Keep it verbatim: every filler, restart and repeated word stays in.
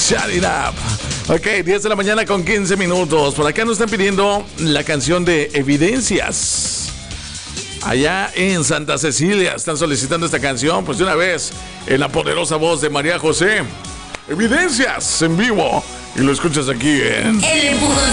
Shut It Up. Ok, diez de la mañana con quince minutos. Por acá nos están pidiendo la canción de Evidencias. Allá en Santa Cecilia están solicitando esta canción. Pues de una vez, en la poderosa voz de María José. Evidencias en vivo. Y lo escuchas aquí en... El empujón.